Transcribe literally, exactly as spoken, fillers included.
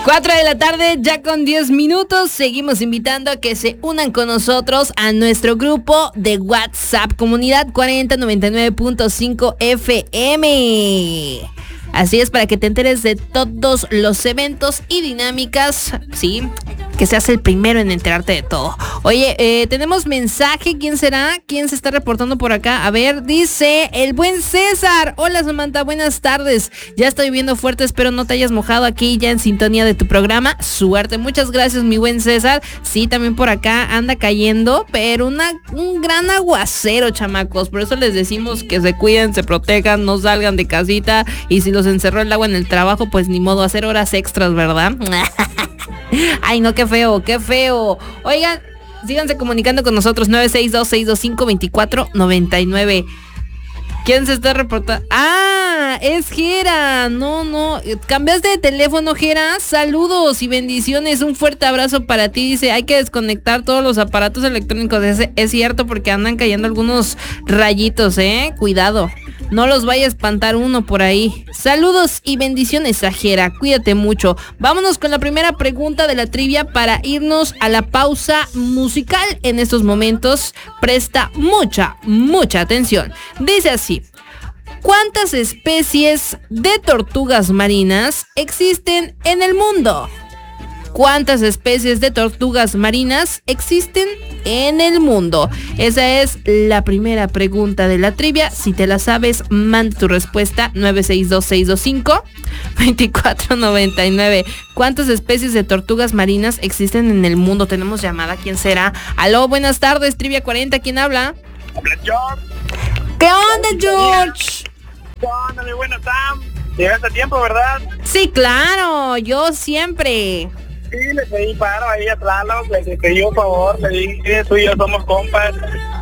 cuatro de la tarde, ya con diez minutos. Seguimos invitando a que se unan con nosotros a nuestro grupo de WhatsApp, Comunidad cuarenta noventa y nueve punto cinco F M. Así es, para que te enteres de todos los eventos y dinámicas, sí, que seas el primero en enterarte de todo. Oye, eh, tenemos mensaje. ¿Quién será? ¿Quién se está reportando por acá? A ver, dice el buen César. Hola, Samantha, buenas tardes. Ya está lloviendo fuerte, espero no te hayas mojado aquí ya en sintonía de tu programa. Suerte, muchas gracias, mi buen César. Sí, también por acá anda cayendo, pero una, un gran aguacero, chamacos. Por eso les decimos que se cuiden, se protejan, no salgan de casita. Y si los encerró el agua en el trabajo, pues ni modo, hacer horas extras, ¿verdad? Ay, no, qué feo, qué feo. Oigan, síganse comunicando con nosotros, nueve seis dos, seis dos cinco, dos cuatro nueve nueve. ¿Quién se está reportando? Ah, es Jera. No, no, cambiaste de teléfono, Jera. Saludos y bendiciones, un fuerte abrazo para ti. Dice, hay que desconectar todos los aparatos electrónicos. Es, es cierto, porque andan cayendo algunos rayitos, eh. Cuidado, no los vaya a espantar uno por ahí. Saludos y bendiciones a Jera, cuídate mucho. Vámonos con la primera pregunta de la trivia para irnos a la pausa musical. En estos momentos, presta mucha, mucha atención. Dice así: ¿cuántas especies de tortugas marinas existen en el mundo? ¿Cuántas especies de tortugas marinas existen en el mundo? Esa es la primera pregunta de la trivia. Si te la sabes, manda tu respuesta nueve seis dos, seis dos cinco, dos cuatro nueve nueve. ¿Cuántas especies de tortugas marinas existen en el mundo? Tenemos llamada, ¿quién será? Aló, buenas tardes, Trivia cuarenta, ¿quién habla? Hola, George. ¿Qué onda, George? ¿Qué onda, mi buena Sam? Llegaste a tiempo, ¿verdad? Sí, claro, yo siempre. Sí, le pedí paro ahí a Tlaloc, le pedí un favor, le dije, tú y yo somos compas.